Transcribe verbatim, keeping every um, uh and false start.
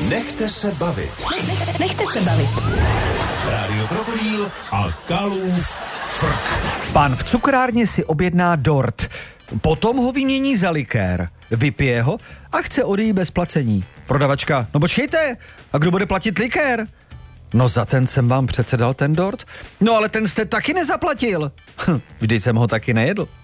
Nechte se bavit. Nechte se bavit. Rádio Krokodýl a Kalův frk. Pán v cukrárně si objedná dort. Potom ho vymění za likér. Vypije ho a chce odejít bez placení. Prodavačka, no počkejte, a kdo bude platit likér? No za ten jsem vám přece dal ten dort. No ale ten jste taky nezaplatil. Vždyť jsem ho taky nejedl.